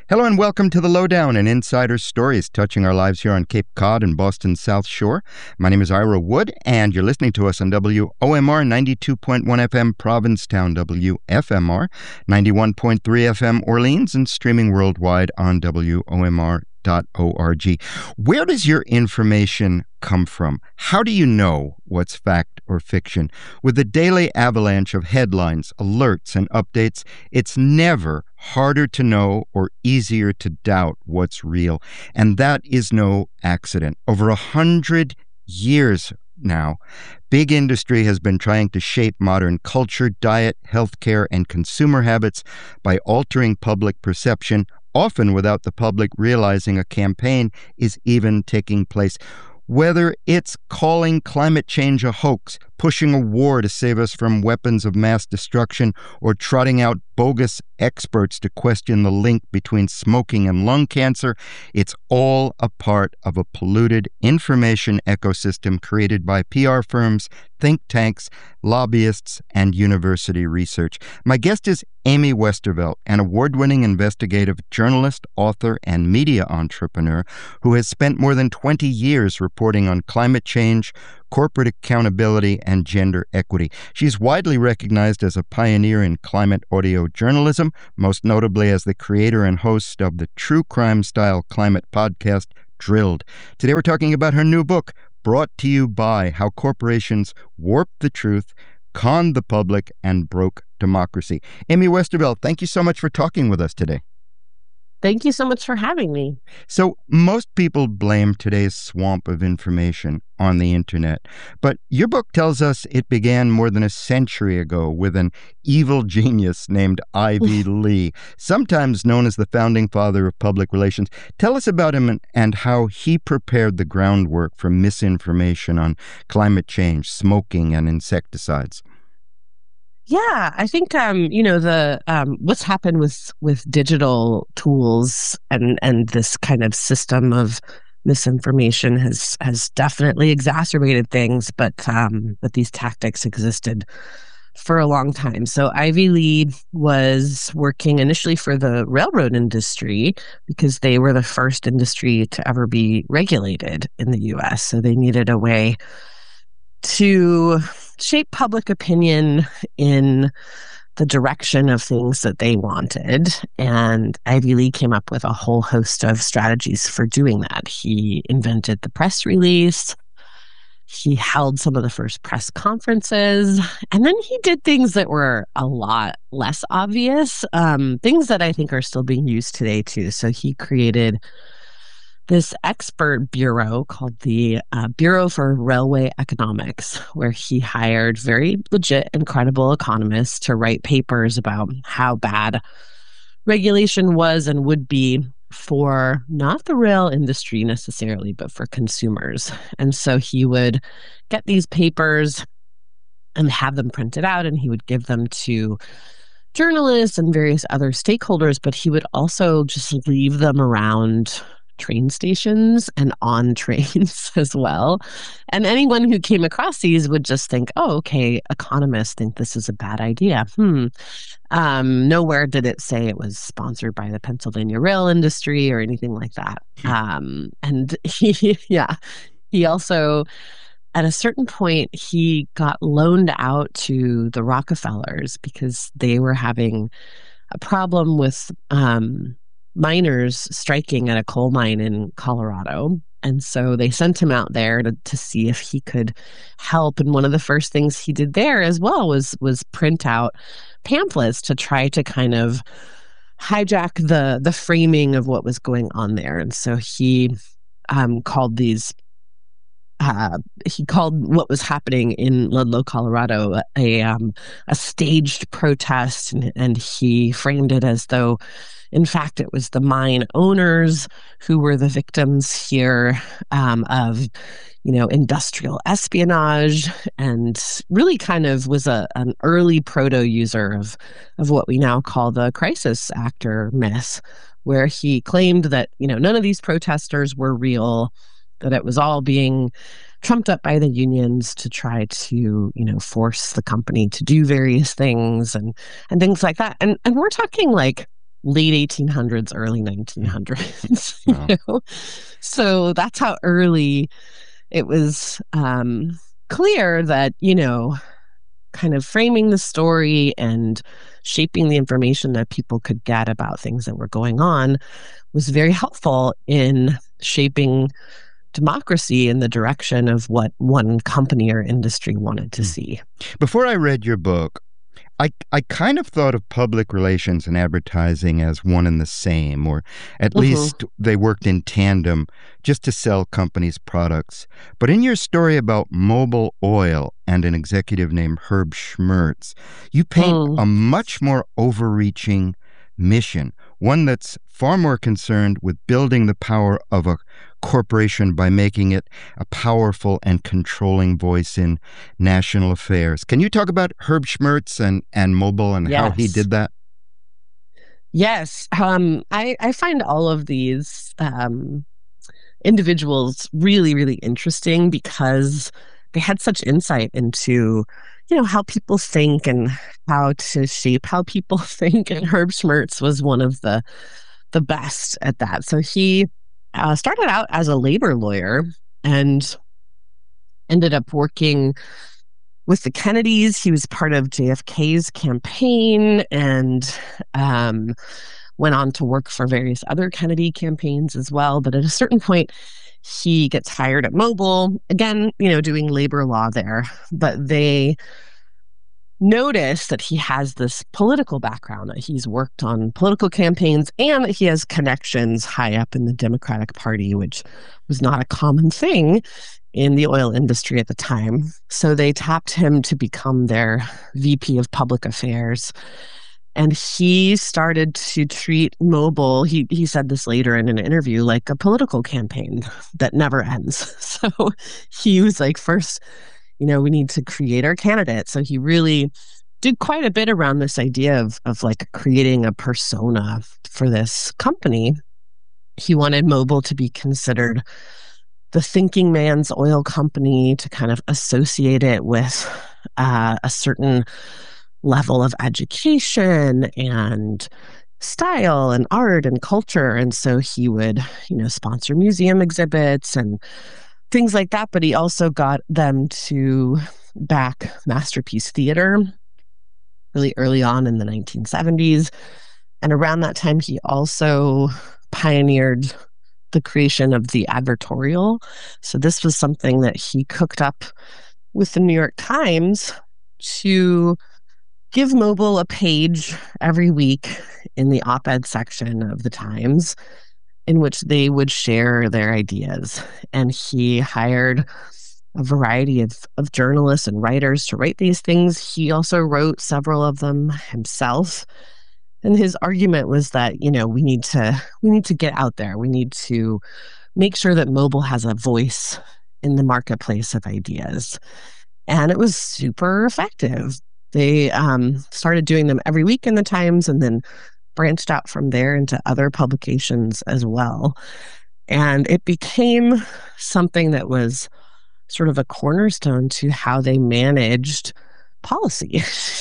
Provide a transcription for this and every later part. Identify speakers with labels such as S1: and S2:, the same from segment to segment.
S1: Hello and welcome to The Lowdown, an insider stories touching our lives here on Cape Cod and Boston's South Shore. My name is Ira Wood, and you're listening to us on WOMR 92.1 FM Provincetown, WFMR 91.3 FM Orleans, and streaming worldwide on WOMR.org. Where does your information come from? How do you know what's fact or fiction? With the daily avalanche of headlines, alerts, and updates, it's never harder to know or easier to doubt what's real. And that is no accident. Over 100 years now, big industry has been trying to shape modern culture, diet, healthcare, and consumer habits by altering public perception, often without the public realizing a campaign is even taking place. Whether it's calling climate change a hoax, pushing a war to save us from weapons of mass destruction, or trotting out bogus experts to question the link between smoking and lung cancer, it's all a part of a polluted information ecosystem created by PR firms, think tanks, lobbyists, and university research. My guest is Amy Westervelt, an award-winning investigative journalist, author, and media entrepreneur who has spent more than 20 years reporting on climate change, corporate accountability, and gender equity. She's widely recognized as a pioneer in climate audio journalism, most notably as the creator and host of the true crime-style climate podcast, Drilled. Today we're talking about her new book, brought to you by How Corporations Warped the Truth, Conned the Public, and Broke Democracy. Amy Westervelt, thank you so much for talking with us today.
S2: Thank you so much for having me.
S1: So most people blame today's swamp of information on the internet, but your book tells us it began more than a century ago with an evil genius named Ivy Lee, sometimes known as the founding father of public relations. Tell us about him and how he prepared the groundwork for misinformation on climate change, smoking, and insecticides.
S2: Yeah, I think what's happened with digital tools and this kind of system of misinformation has definitely exacerbated things, but these tactics existed for a long time. So Ivy Lee was working initially for the railroad industry because they were the first industry to ever be regulated in the US. So they needed a way to shape public opinion in the direction of things that they wanted. And Ivy Lee came up with a whole host of strategies for doing that. He invented the press release. He held some of the first press conferences. And then he did things that were a lot less obvious, things that I think are still being used today, too. So he created this expert bureau called the Bureau for Railway Economics, where he hired very legit and credible economists to write papers about how bad regulation was and would be for not the rail industry necessarily, but for consumers. And so he would get these papers and have them printed out, and he would give them to journalists and various other stakeholders, but he would also just leave them around train stations and on trains as well. And anyone who came across these would just think, oh, okay, economists think this is a bad idea. Nowhere did it say it was sponsored by the Pennsylvania rail industry or anything like that. And he also, at a certain point, he got loaned out to the Rockefellers because they were having a problem with miners striking at a coal mine in Colorado. And so they sent him out there to see if he could help. And one of the first things he did there as well was print out pamphlets to try to kind of hijack the framing of what was going on there. And so he called what was happening in Ludlow, Colorado, a staged protest, and he framed it as though, in fact, it was the mine owners who were the victims here of, industrial espionage, and really kind of was an early proto-user of what we now call the crisis actor myth, where he claimed that, none of these protesters were real, that it was all being trumped up by the unions to try to, force the company to do various things and things like that. And we're talking like late 1800s, early 1900s.
S1: Wow.
S2: So that's how early it was clear that, kind of framing the story and shaping the information that people could get about things that were going on was very helpful in shaping democracy in the direction of what one company or industry wanted to see.
S1: Before I read your book, I kind of thought of public relations and advertising as one and the same, or at least they worked in tandem just to sell companies' products. But in your story about Mobil Oil and an executive named Herb Schmertz, you paint a much more overreaching mission, one that's far more concerned with building the power of a corporation by making it a powerful and controlling voice in national affairs. Can you talk about Herb Schmertz and Mobil and how he did that?
S2: Yes. I find all of these individuals really, really interesting because they had such insight into how people think and how to shape how people think. And Herb Schmertz was one of the best at that. So he started out as a labor lawyer and ended up working with the Kennedys. He was part of JFK's campaign and went on to work for various other Kennedy campaigns as well. But at a certain point, he gets hired at Mobil, again, doing labor law there. But they notice that he has this political background, that he's worked on political campaigns and that he has connections high up in the Democratic Party, which was not a common thing in the oil industry at the time. So they tapped him to become their VP of Public Affairs. And he started to treat Mobil, he said this later in an interview, like a political campaign that never ends. So he was like, first, we need to create our candidate. So he really did quite a bit around this idea of like creating a persona for this company. He wanted Mobil to be considered the thinking man's oil company, to kind of associate it with a certain level of education and style and art and culture. And so he would, sponsor museum exhibits and things like that. But he also got them to back Masterpiece Theater really early on in the 1970s. And around that time, he also pioneered the creation of the advertorial. So this was something that he cooked up with the New York Times to give Mobil a page every week in the op-ed section of the Times in which they would share their ideas. And he hired a variety of journalists and writers to write these things. He also wrote several of them himself. And his argument was that, we need to get out there. We need to make sure that Mobil has a voice in the marketplace of ideas. And it was super effective. They started doing them every week in the Times and then branched out from there into other publications as well. And it became something that was sort of a cornerstone to how they managed policy,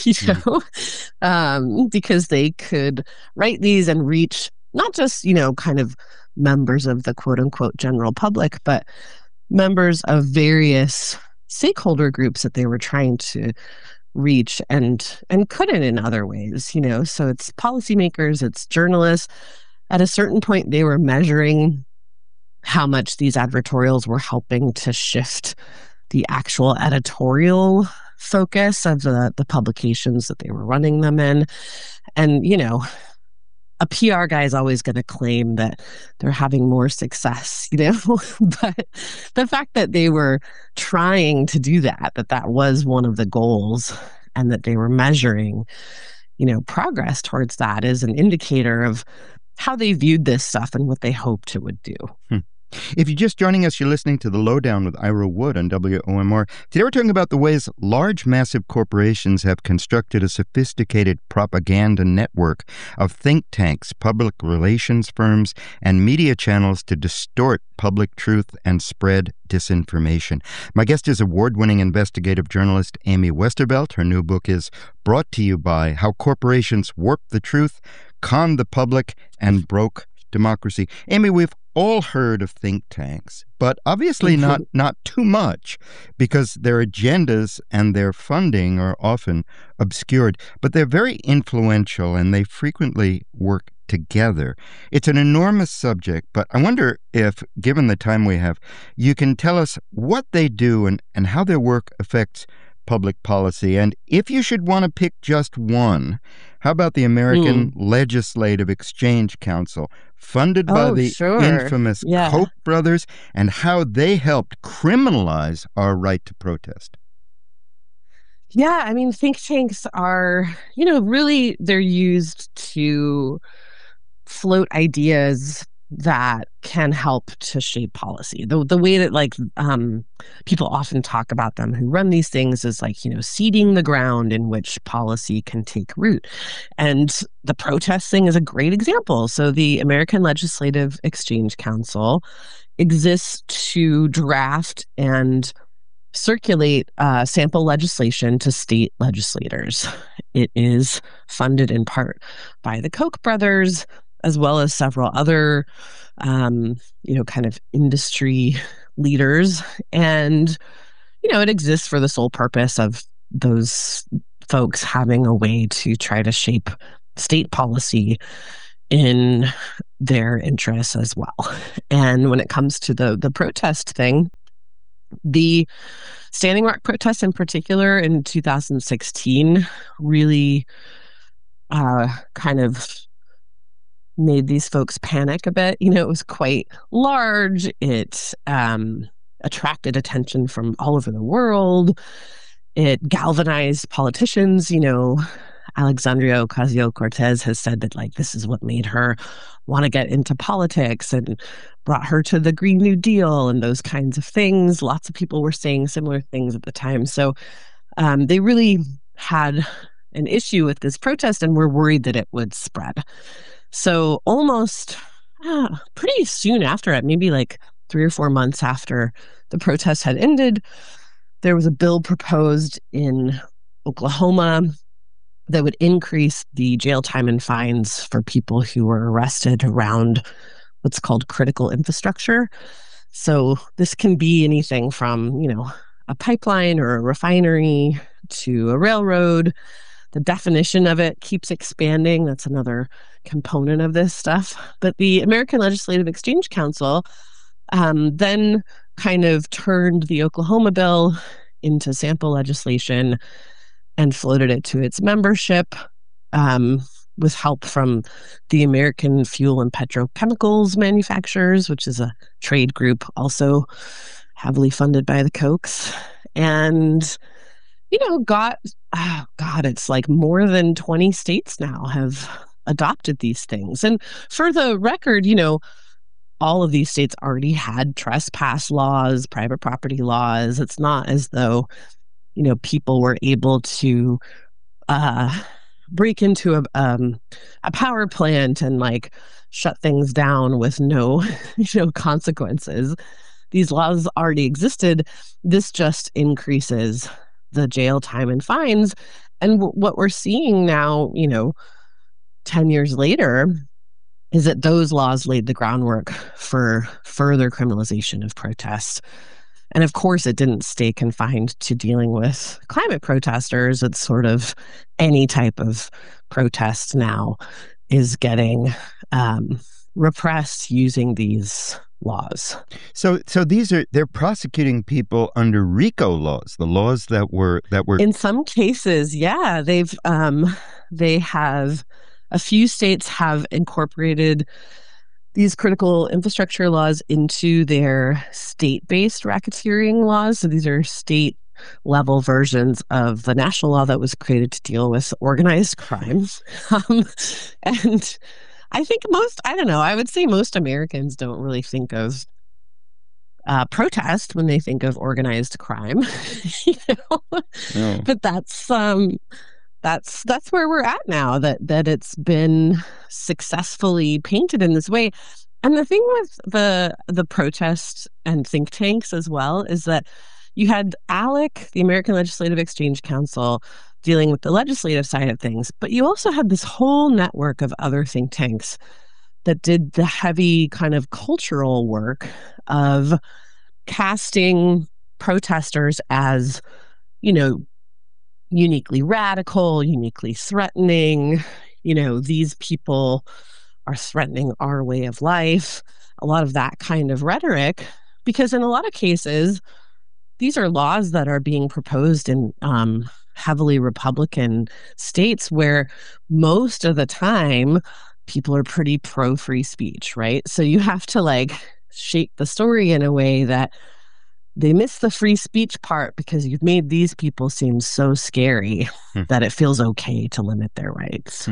S2: because they could write these and reach not just, kind of members of the quote unquote general public, but members of various stakeholder groups that they were trying to reach and couldn't in other ways, So it's policymakers, it's journalists. At a certain point, they were measuring how much these advertorials were helping to shift the actual editorial focus of the publications that they were running them in. And, a PR guy is always going to claim that they're having more success, but the fact that they were trying to do that was one of the goals and that they were measuring, progress towards that is an indicator of how they viewed this stuff and what they hoped it would do.
S1: If you're just joining us, you're listening to The Lowdown with Ira Wood on WOMR. Today we're talking about the ways large, massive corporations have constructed a sophisticated propaganda network of think tanks, public relations firms, and media channels to distort public truth and spread disinformation. My guest is award-winning investigative journalist Amy Westervelt. Her new book is brought to you by How Corporations Warp the Truth, conned the public and broke democracy. Amy, we've all heard of think tanks, but obviously not too much, because their agendas and their funding are often obscured, but they're very influential and they frequently work together. It's an enormous subject, but I wonder if, given the time we have, you can tell us what they do and how their work affects public policy. And if you should want to pick just one, how about the American Legislative Exchange Council, funded by the infamous Koch brothers, and how they helped criminalize our right to protest?
S2: Yeah, I mean, think tanks are, really they're used to float ideas that can help to shape policy. The way that people often talk about them who run these things is seeding the ground in which policy can take root. And the protest thing is a great example. So the American Legislative Exchange Council exists to draft and circulate sample legislation to state legislators. It is funded in part by the Koch brothers, as well as several other, kind of industry leaders. And, it exists for the sole purpose of those folks having a way to try to shape state policy in their interests as well. And when it comes to the protest thing, the Standing Rock protests in particular in 2016 really kind of made these folks panic a bit. It was quite large. It attracted attention from all over the world. It galvanized politicians. Alexandria Ocasio-Cortez has said that this is what made her want to get into politics and brought her to the Green New Deal and those kinds of things. Lots of people were saying similar things at the time. So they really had an issue with this protest and were worried that it would spread. So almost pretty soon after it, maybe 3 or 4 months after the protest had ended, there was a bill proposed in Oklahoma that would increase the jail time and fines for people who were arrested around what's called critical infrastructure. So this can be anything from, a pipeline or a refinery to a railroad. The definition of it keeps expanding. That's another component of this stuff. But the American Legislative Exchange Council then kind of turned the Oklahoma bill into sample legislation and floated it to its membership with help from the American Fuel and Petrochemicals Manufacturers, which is a trade group also heavily funded by the Kochs. And it's more than 20 states now have adopted these things. And for the record, all of these states already had trespass laws, private property laws. It's not as though, people were able to break into a power plant and shut things down with no, consequences. These laws already existed. This just increases the jail time and fines. And what we're seeing now, 10 years later, is that those laws laid the groundwork for further criminalization of protests. And of course, it didn't stay confined to dealing with climate protesters. It's sort of any type of protest now is getting repressed using these laws.
S1: So they're prosecuting people under RICO laws, the laws that were
S2: in some cases, yeah, they have a few states have incorporated these critical infrastructure laws into their state-based racketeering laws. So these are state-level versions of the national law that was created to deal with organized crime. And I think I would say most Americans don't really think of protest when they think of organized crime.
S1: No.
S2: But that's where we're at now, that it's been successfully painted in this way. And the thing with the protests and think tanks as well is that you had ALEC, the American Legislative Exchange Council, dealing with the legislative side of things. But you also had this whole network of other think tanks that did the heavy kind of cultural work of casting protesters as, you know, uniquely radical, uniquely threatening. These people are threatening our way of life, a lot of that kind of rhetoric, because in a lot of cases, these are laws that are being proposed in heavily Republican states where most of the time people are pretty pro free speech, right? So you have to like shape the story in a way that they miss the free speech part because you've made these people seem so scary that it feels okay to limit their rights.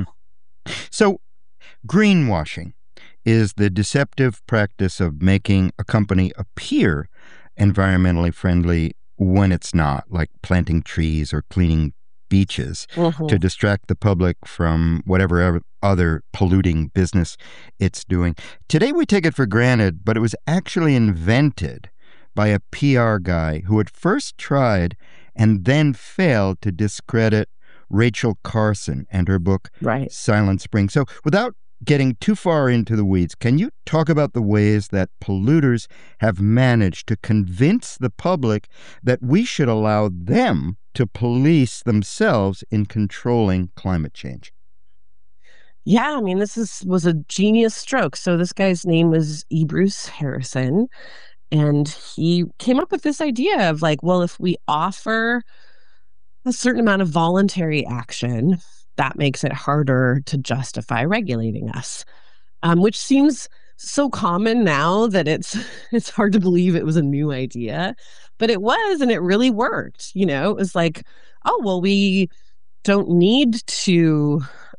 S1: So greenwashing is the deceptive practice of making a company appear environmentally friendly when it's not, like planting trees or cleaning beaches to distract the public from whatever other polluting business it's doing. Today we take it for granted, but it was actually invented by a PR guy who had first tried and then failed to discredit Rachel Carson and her book, Silent Spring. So without getting too far into the weeds, can you talk about the ways that polluters have managed to convince the public that we should allow them to police themselves in controlling climate change?
S2: Yeah, I mean, was a genius stroke. So this guy's name was E. Bruce Harrison. And he came up with this idea of like, well, if we offer a certain amount of voluntary action, that makes it harder to justify regulating us, which seems so common now that it's hard to believe it was a new idea, but it was, and it really worked. It was like, oh, well, we don't need to,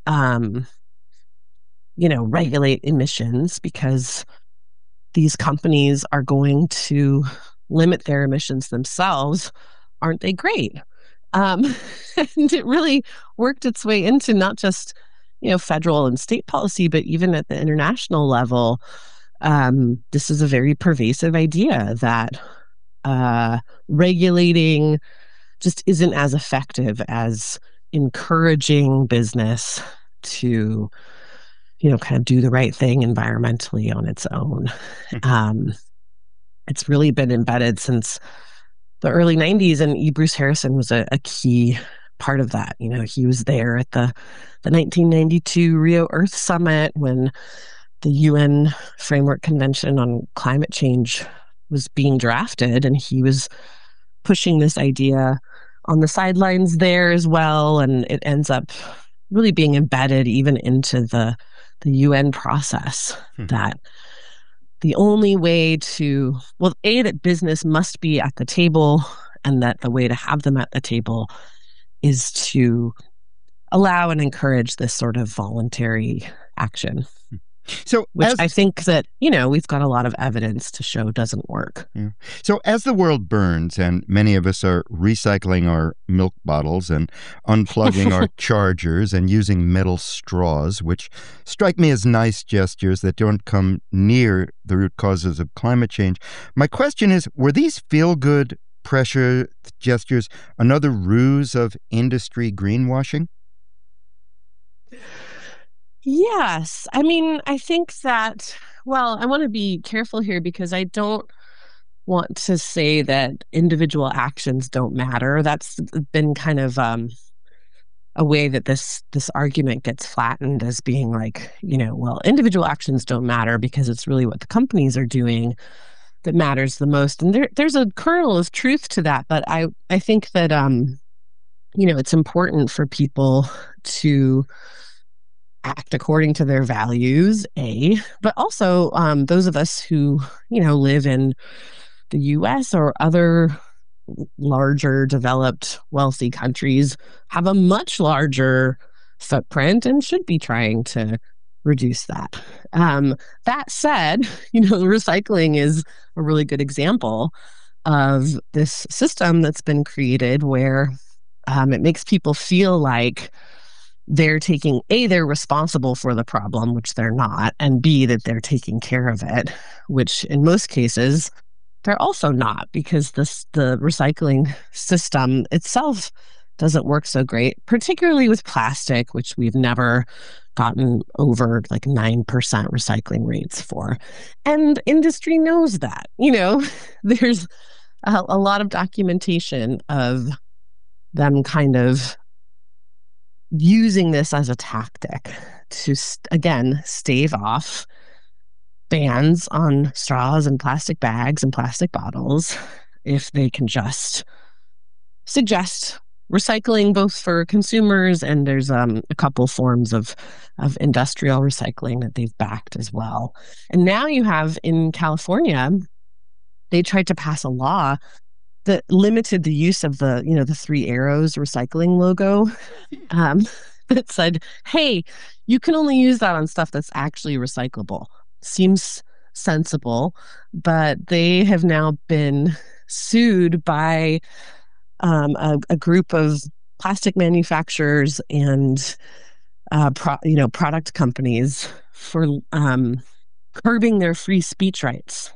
S2: regulate emissions because these companies are going to limit their emissions themselves. Aren't they great? And it really worked its way into not just, federal and state policy, but even at the international level. This is a very pervasive idea that regulating just isn't as effective as encouraging business to kind of do the right thing environmentally on its own. It's really been embedded since the early 90s, and E. Bruce Harrison was a key part of that. He was there at the 1992 Rio Earth Summit when the UN Framework Convention on Climate Change was being drafted, and he was pushing this idea on the sidelines there as well, and it ends up really being embedded even into the UN process that the only way that business must be at the table, and that the way to have them at the table is to allow and encourage this sort of voluntary action.
S1: So,
S2: which I think that, we've got a lot of evidence to show doesn't work.
S1: Yeah. So as the world burns and many of us are recycling our milk bottles and unplugging our chargers and using metal straws, which strike me as nice gestures that don't come near the root causes of climate change, my question is, were these feel-good pressure gestures another ruse of industry greenwashing?
S2: Yes. I mean, I think that, well, I want to be careful here because I don't want to say that individual actions don't matter. That's been kind of a way that this argument gets flattened as being like, well, individual actions don't matter because it's really what the companies are doing that matters the most. And there's a kernel of truth to that. But I think that, it's important for people to act according to their values, but also those of us who, live in the US or other larger, developed, wealthy countries have a much larger footprint and should be trying to reduce that. That said, recycling is a really good example of this system that's been created where it makes people feel like they're they're responsible for the problem, which they're not, and B, that they're taking care of it, which in most cases, they're also not, because the recycling system itself doesn't work so great, particularly with plastic, which we've never gotten over like 9% recycling rates for. And industry knows that, there's a lot of documentation of them kind of using this as a tactic to, again, stave off bans on straws and plastic bags and plastic bottles if they can just suggest recycling both for consumers, and there's a couple forms of industrial recycling that they've backed as well. And now you have in California, they tried to pass a law that limited the use of the three arrows recycling logo, that said, hey, you can only use that on stuff that's actually recyclable. Seems sensible, but they have now been sued by a group of plastic manufacturers and product companies for curbing their free speech rights.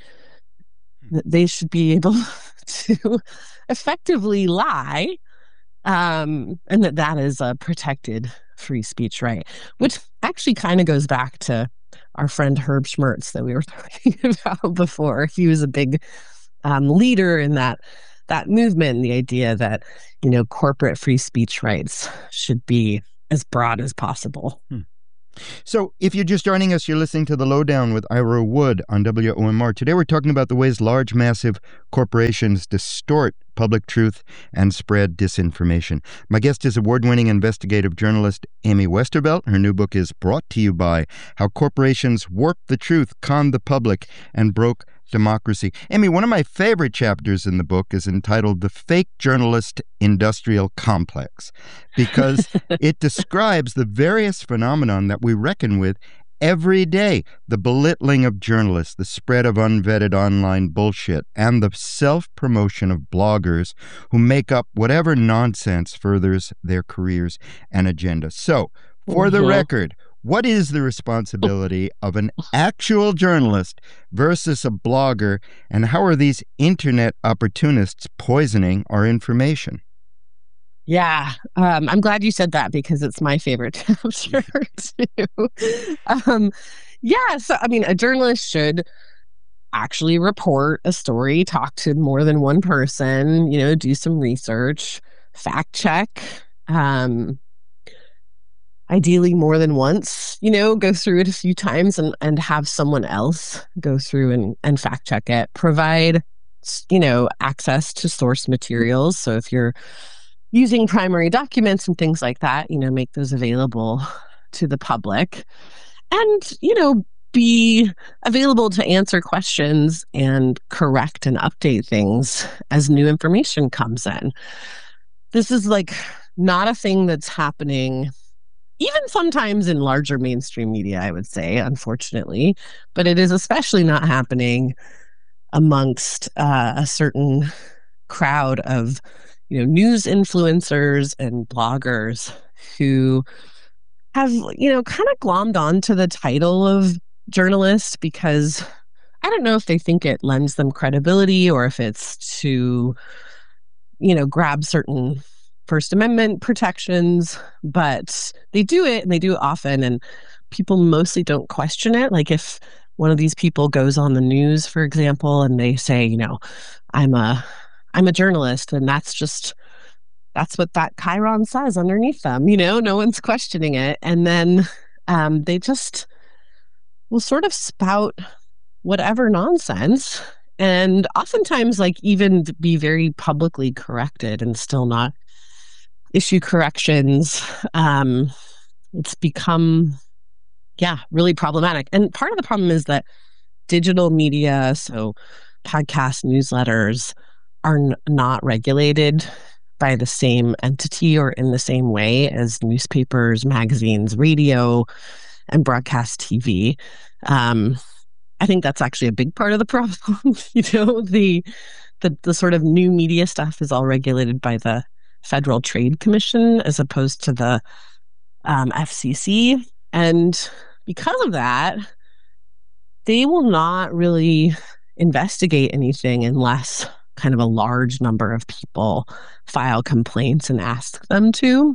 S2: That they should be able to effectively lie, and that is a protected free speech right, which actually kind of goes back to our friend Herb Schmertz that we were talking about before. He was a big leader in that movement, the idea that, corporate free speech rights should be as broad as possible.
S1: So if you're just joining us, you're listening to The Lowdown with Ira Wood on WOMR. Today we're talking about the ways large, massive corporations distort public truth and spread disinformation. My guest is award-winning investigative journalist Amy Westervelt. Her new book is brought to you by How Corporations Warped the Truth, Conned the Public, and Broke Democracy. Amy, one of my favorite chapters in the book is entitled The Fake Journalist Industrial Complex, because it describes the various phenomenon that we reckon with every day: the belittling of journalists, the spread of unvetted online bullshit, and the self-promotion of bloggers who make up whatever nonsense furthers their careers and agenda. So, for the record, what is the responsibility of an actual journalist versus a blogger, and how are these internet opportunists poisoning our information?
S2: Yeah, I'm glad you said that because it's my favorite chapter too. So I mean, a journalist should actually report a story, talk to more than one person, do some research, fact check. Ideally more than once, go through it a few times and have someone else go through and fact check it. Provide, access to source materials. So if you're using primary documents and things like that, make those available to the public. And, be available to answer questions and correct and update things as new information comes in. This is not a thing that's happening even sometimes in larger mainstream media, I would say, unfortunately, but it is especially not happening amongst a certain crowd of, news influencers and bloggers who have, kind of glommed onto the title of journalist because I don't know if they think it lends them credibility or if it's to, grab certain First Amendment protections, but they do it and they do it often, and people mostly don't question it. Like if one of these people goes on the news, for example, and they say, I'm a journalist, and that's what that chyron says underneath them. No one's questioning it, and then they just will sort of spout whatever nonsense, and oftentimes even be very publicly corrected and still not issue corrections. It's become, really problematic. And part of the problem is that digital media, so podcasts, newsletters, are not regulated by the same entity or in the same way as newspapers, magazines, radio, and broadcast TV. I think that's actually a big part of the problem. The sort of new media stuff is all regulated by the Federal Trade Commission as opposed to the FCC. And because of that, they will not really investigate anything unless kind of a large number of people file complaints and ask them to.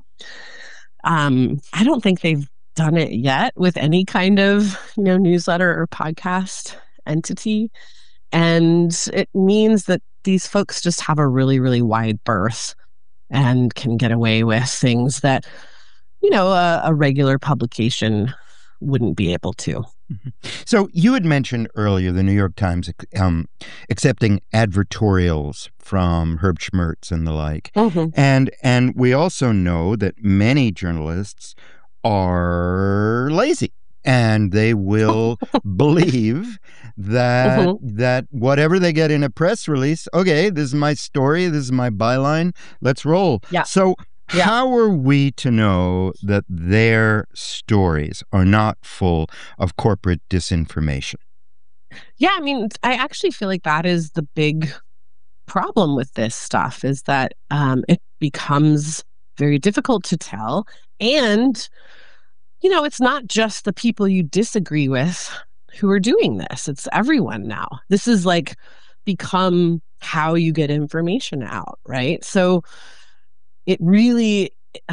S2: I don't think they've done it yet with any kind of, newsletter or podcast entity. And it means that these folks just have a really, really wide berth and can get away with things that, a regular publication wouldn't be able to.
S1: So you had mentioned earlier the New York Times accepting advertorials from Herb Schmertz and the like. And we also know that many journalists are lazy. And they will believe that that whatever they get in a press release, okay, this is my story, this is my byline, let's roll.
S2: Yeah.
S1: So how are we to know that their stories are not full of corporate disinformation?
S2: Yeah, I mean, I actually feel like that is the big problem with this stuff, is that it becomes very difficult to tell. And it's not just the people you disagree with who are doing this. It's everyone now. This is like become how you get information out, right? So it really,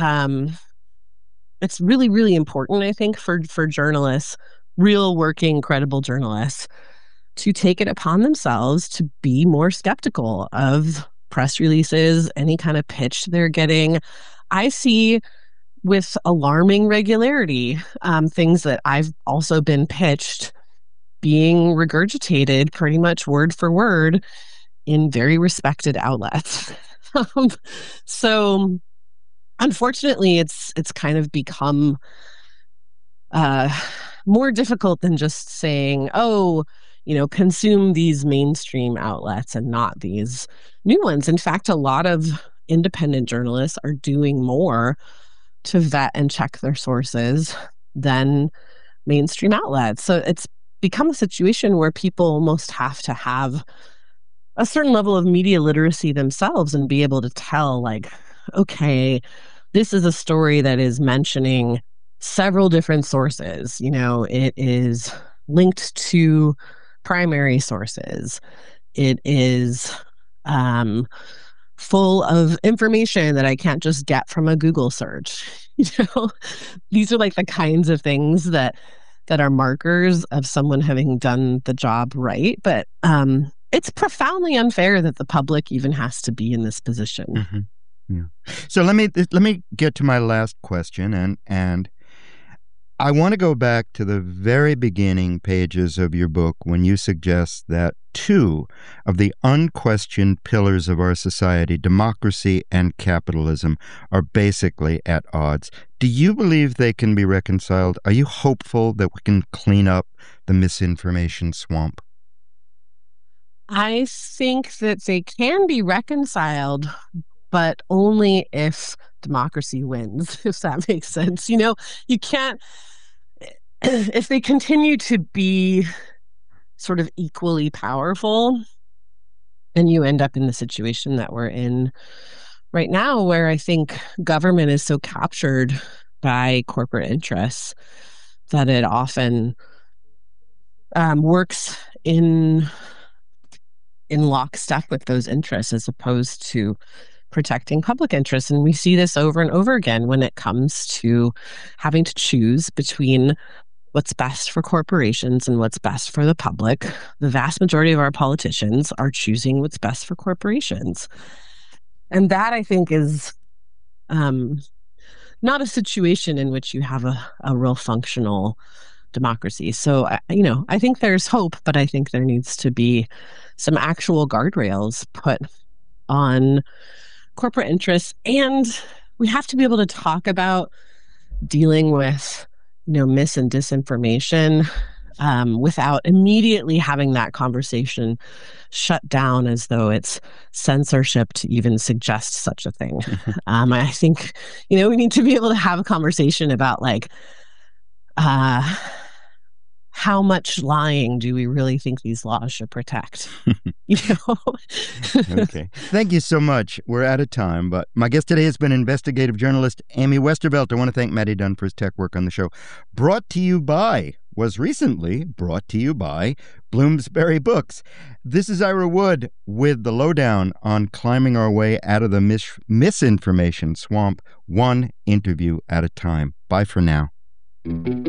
S2: it's really, really important, I think, for journalists, real working, credible journalists, to take it upon themselves to be more skeptical of press releases, any kind of pitch they're getting. I see with alarming regularity, things that I've also been pitched being regurgitated pretty much word for word in very respected outlets. So unfortunately, it's kind of become more difficult than just saying, oh, consume these mainstream outlets and not these new ones. In fact, a lot of independent journalists are doing more to vet and check their sources than mainstream outlets. So it's become a situation where people almost have to have a certain level of media literacy themselves and be able to tell, like, okay, this is a story that is mentioning several different sources. It is linked to primary sources. It is full of information that I can't just get from a Google search. These are like the kinds of things that are markers of someone having done the job right. But it's profoundly unfair that the public even has to be in this position.
S1: Yeah. So let me get to my last question, and I want to go back to the very beginning pages of your book when you suggest that two of the unquestioned pillars of our society, democracy and capitalism, are basically at odds. Do you believe they can be reconciled? Are you hopeful that we can clean up the misinformation swamp?
S2: I think that they can be reconciled, but only if democracy wins, if that makes sense. You can't, if they continue to be sort of equally powerful, and you end up in the situation that we're in right now, where I think government is so captured by corporate interests that it often works in lockstep with those interests as opposed to protecting public interests. And we see this over and over again when it comes to having to choose between what's best for corporations and what's best for the public. The vast majority of our politicians are choosing what's best for corporations. And that, I think, is not a situation in which you have a real functional democracy. So, I think there's hope, but I think there needs to be some actual guardrails put on corporate interests. And we have to be able to talk about dealing with, mis and disinformation without immediately having that conversation shut down as though it's censorship to even suggest such a thing. I think, we need to be able to have a conversation about how much lying do we really think these laws should protect?
S1: Okay. Thank you so much. We're out of time, but my guest today has been investigative journalist Amy Westervelt. I want to thank Matty Dunn for his tech work on the show. Brought to you by was recently brought to you by Bloomsbury Books. This is Ira Wood with the lowdown on climbing our way out of the misinformation swamp, one interview at a time. Bye for now.